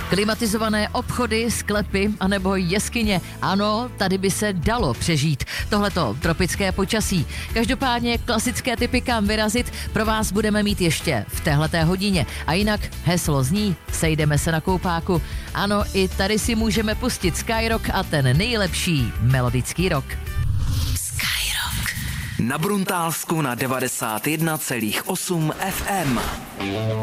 Klimatizované obchody, sklepy anebo jeskyně. Ano, tady by se dalo přežít tohleto tropické počasí. Každopádně klasické typy, kam vyrazit, pro vás budeme mít ještě v téhleté hodině. A jinak heslo zní: sejdeme se na koupáku. Ano, i tady si můžeme pustit Skyrock a ten nejlepší melodický rock. Skyrock. Na Bruntálsku na 91,8 FM.